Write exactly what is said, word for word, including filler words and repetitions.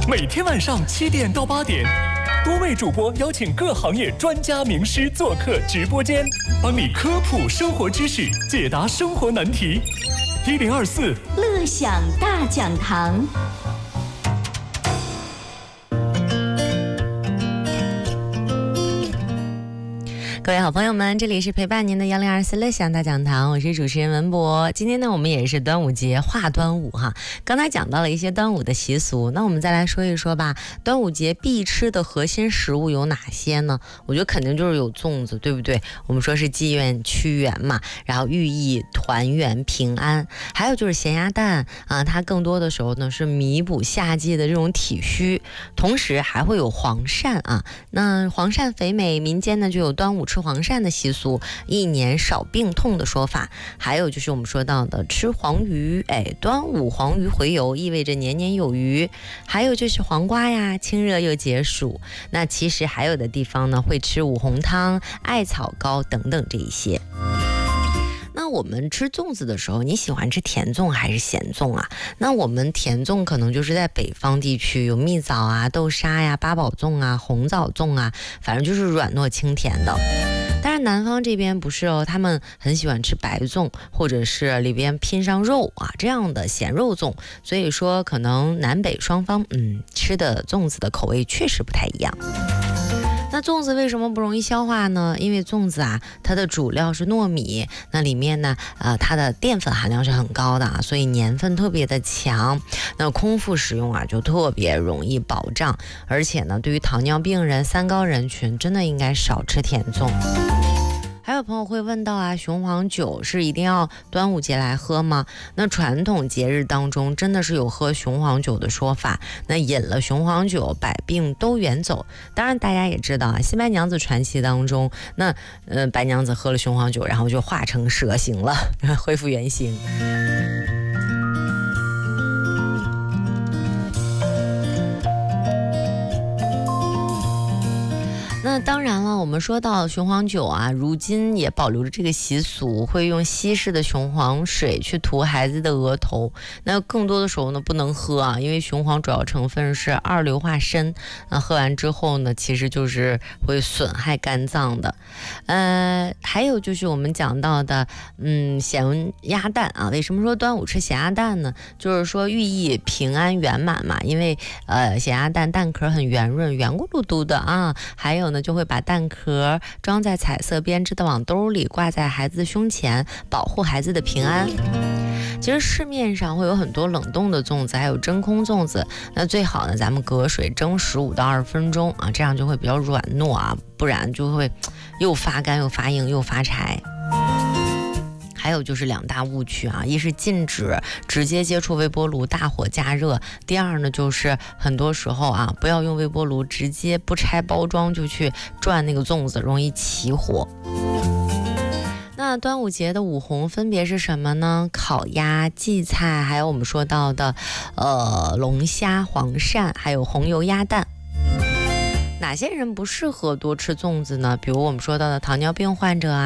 每天晚上七点到八点，多位主播邀请各行业专家名师做客直播间，帮你科普生活知识，解答生活难题。一零二四乐享大讲堂。 各位好朋友们，这里是陪伴您的幺零二四乐享大讲堂，我是主持人文博。今天呢，我们也是端午节，话端午哈。刚才讲到了一些端午的习俗，那我们再来说一说吧。端午节必吃的核心食物有哪些呢？我觉得肯定就是有粽子，对不对？我们说是祭愿屈原嘛，然后寓意团圆平安。还有就是咸鸭蛋啊，它更多的时候呢是弥补夏季的这种体虚，同时还会有黄鳝啊。那黄鳝肥美，民间呢就有端午吃黄鳝的习俗，一年少病痛的说法。还有就是我们说到的吃黄鱼，哎，端午黄鱼回游，意味着年年有余。还有就是黄瓜呀，清热又解暑。那其实还有的地方呢会吃五红汤、艾草糕等等这一些。那我们吃粽子的时候，你喜欢吃甜粽还是咸粽啊？那我们甜粽可能就是在北方地区有蜜枣啊、豆沙呀、八宝粽啊、红枣粽啊，反正就是软糯清甜的。但是南方这边不是哦，他们很喜欢吃白粽，或者是里边拼上肉啊这样的咸肉粽，所以说可能南北双方嗯吃的粽子的口味确实不太一样。那粽子为什么不容易消化呢？因为粽子啊，它的主料是糯米，那里面呢，呃，它的淀粉含量是很高的啊，所以粘分特别的强。那空腹食用啊，就特别容易饱胀，而且呢，对于糖尿病人、三高人群，真的应该少吃甜粽。还有朋友会问到啊，雄黄酒是一定要端午节来喝吗？那传统节日当中真的是有喝雄黄酒的说法，那饮了雄黄酒，百病都远走。当然大家也知道啊，新白娘子传奇当中，那呃白娘子喝了雄黄酒，然后就化成蛇形了，恢复原形。那当然了，我们说到雄黄酒啊，如今也保留着这个习俗，会用稀释的雄黄水去涂孩子的额头。那更多的时候呢，不能喝啊，因为雄黄主要成分是二硫化砷，那喝完之后呢，其实就是会损害肝脏的。呃，还有就是我们讲到的，嗯，咸鸭蛋啊，为什么说端午吃咸鸭蛋呢？就是说寓意平安圆满嘛，因为呃，咸鸭蛋蛋壳很圆润，圆咕噜嘟的啊，还有呢。就会把蛋壳装在彩色编织的网兜里，挂在孩子的胸前，保护孩子的平安。其实市面上会有很多冷冻的粽子，还有真空粽子，那最好呢咱们隔水蒸十五到二十分钟啊，这样就会比较软糯啊，不然就会又发干又发硬又发柴。还有就是两大误区啊，一是禁止直接接触微波炉大火加热，第二呢就是很多时候啊，不要用微波炉直接不拆包装就去转那个粽子，容易起火。那端午节的五红分别是什么呢？烤鸭、荠菜，还有我们说到的呃龙虾、黄鳝，还有红油鸭蛋。哪些人不适合多吃粽子呢？比如我们说到的糖尿病患者啊。